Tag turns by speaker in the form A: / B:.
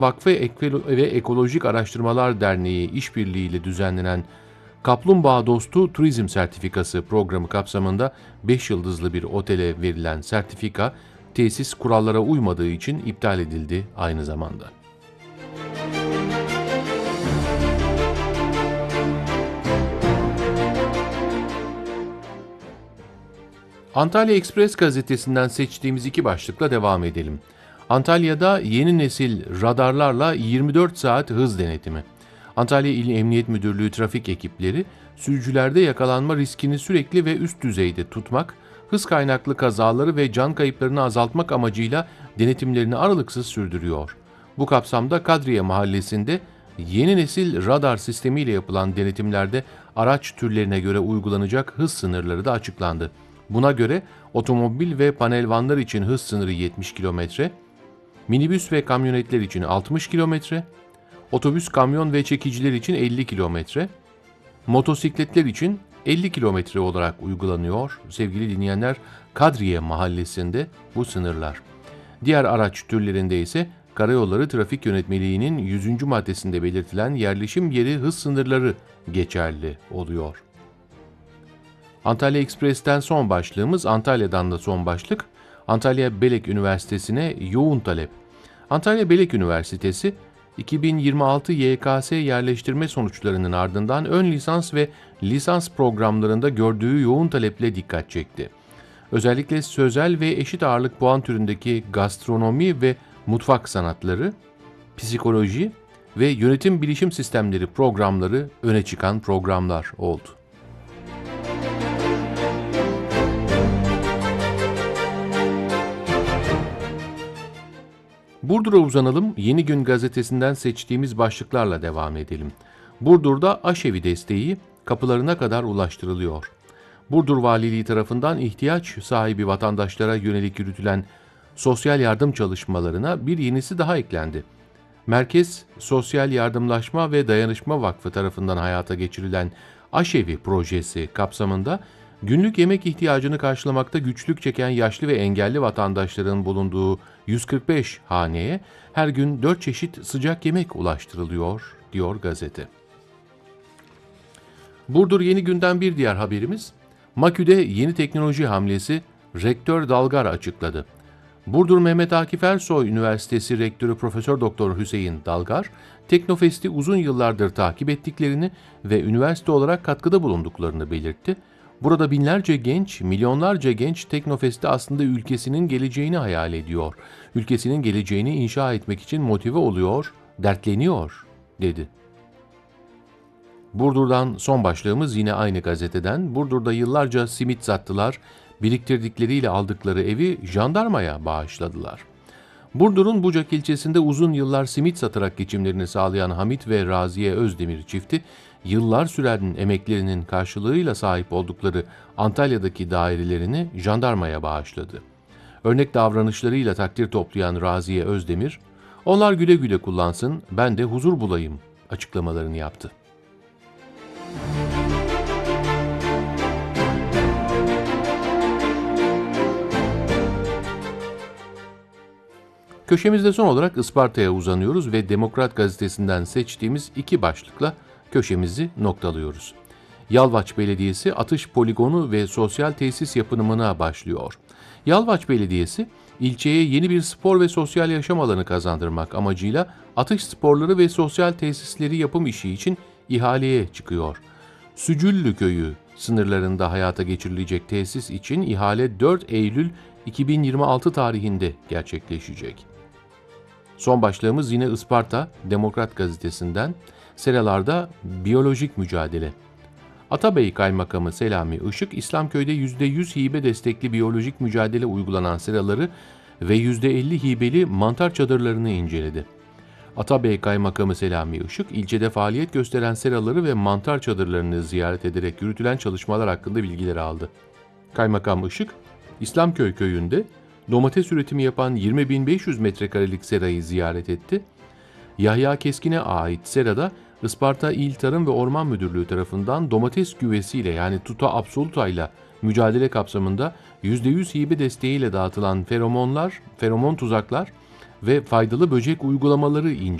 A: Vakfı ve Ekolojik Araştırmalar Derneği işbirliğiyle düzenlenen Kaplumbağa Dostu Turizm Sertifikası programı kapsamında 5 yıldızlı bir otele verilen sertifika, tesis kurallara uymadığı için iptal edildi aynı zamanda. Antalya Express gazetesinden seçtiğimiz iki başlıkla devam edelim. Antalya'da yeni nesil radarlarla 24 saat hız denetimi. Antalya İl Emniyet Müdürlüğü trafik ekipleri, sürücülerde yakalanma riskini sürekli ve üst düzeyde tutmak, hız kaynaklı kazaları ve can kayıplarını azaltmak amacıyla denetimlerini aralıksız sürdürüyor. Bu kapsamda Kadriye Mahallesi'nde yeni nesil radar sistemiyle yapılan denetimlerde araç türlerine göre uygulanacak hız sınırları da açıklandı. Buna göre otomobil ve panel vanlar için hız sınırı 70 km, minibüs ve kamyonetler için 60 km, otobüs, kamyon ve çekiciler için 50 km, motosikletler için 50 km olarak uygulanıyor. Sevgili dinleyenler, Kadriye Mahallesi'nde bu sınırlar. Diğer araç türlerinde ise Karayolları Trafik Yönetmeliği'nin 100. maddesinde belirtilen yerleşim yeri hız sınırları geçerli oluyor. Antalya Ekspres'ten son başlığımız, Antalya'dan da son başlık. Antalya Belek Üniversitesi'ne yoğun talep. Antalya Belek Üniversitesi, 2026 YKS yerleştirme sonuçlarının ardından ön lisans ve lisans programlarında gördüğü yoğun taleple dikkat çekti. Özellikle sözel ve eşit ağırlık puan türündeki gastronomi ve mutfak sanatları, psikoloji ve yönetim bilişim sistemleri programları öne çıkan programlar oldu. Burdur'a uzanalım, Yeni Gün gazetesinden seçtiğimiz başlıklarla devam edelim. Burdur'da aşevi desteği kapılarına kadar ulaştırılıyor. Burdur Valiliği tarafından ihtiyaç sahibi vatandaşlara yönelik yürütülen sosyal yardım çalışmalarına bir yenisi daha eklendi. Merkez Sosyal Yardımlaşma ve Dayanışma Vakfı tarafından hayata geçirilen aşevi projesi kapsamında günlük yemek ihtiyacını karşılamakta güçlük çeken yaşlı ve engelli vatandaşların bulunduğu 145 haneye her gün 4 çeşit sıcak yemek ulaştırılıyor, diyor gazete. Burdur Yeni Gün'den bir diğer haberimiz, Makü'de yeni teknoloji hamlesi Rektör Dalgar açıkladı. Burdur Mehmet Akif Ersoy Üniversitesi Rektörü Profesör Doktor Hüseyin Dalgar, Teknofest'i uzun yıllardır takip ettiklerini ve üniversite olarak katkıda bulunduklarını belirtti. Burada binlerce genç, milyonlarca genç Teknofest'te aslında ülkesinin geleceğini hayal ediyor. Ülkesinin geleceğini inşa etmek için motive oluyor, dertleniyor, dedi. Burdur'dan son başlığımız yine aynı gazeteden. Burdur'da yıllarca simit sattılar, biriktirdikleriyle aldıkları evi jandarmaya bağışladılar. Burdur'un Bucak ilçesinde uzun yıllar simit satarak geçimlerini sağlayan Hamit ve Raziye Özdemir çifti, yıllar süren emeklerinin karşılığıyla sahip oldukları Antalya'daki dairelerini jandarmaya bağışladı. Örnek davranışlarıyla takdir toplayan Raziye Özdemir, "Onlar güle güle kullansın, ben de huzur bulayım" açıklamalarını yaptı. Köşemizde son olarak Isparta'ya uzanıyoruz ve Demokrat Gazetesi'nden seçtiğimiz iki başlıkla köşemizi noktalıyoruz. Yalvaç Belediyesi atış poligonu ve sosyal tesis yapımına başlıyor. Yalvaç Belediyesi, ilçeye yeni bir spor ve sosyal yaşam alanı kazandırmak amacıyla atış sporları ve sosyal tesisleri yapım işi için ihaleye çıkıyor. Sücüllü Köyü sınırlarında hayata geçirilecek tesis için ihale 4 Eylül 2026 tarihinde gerçekleşecek. Son başlığımız yine Isparta Demokrat Gazetesi'nden, seralarda biyolojik mücadele. Atabey Kaymakamı Selami Işık, İslamköy'de %100 hibe destekli biyolojik mücadele uygulanan seraları ve %50 hibeli mantar çadırlarını inceledi. Atabey Kaymakamı Selami Işık, ilçede faaliyet gösteren seraları ve mantar çadırlarını ziyaret ederek yürütülen çalışmalar hakkında bilgiler aldı. Kaymakam Işık, İslamköy köyünde domates üretimi yapan 20.500 metrekarelik serayı ziyaret etti. Yahya Keskin'e ait serada Isparta İl Tarım ve Orman Müdürlüğü tarafından domates güvesiyle yani Tuta absoluta ile mücadele kapsamında %100 hibe desteğiyle dağıtılan feromon tuzaklar ve faydalı böcek uygulamaları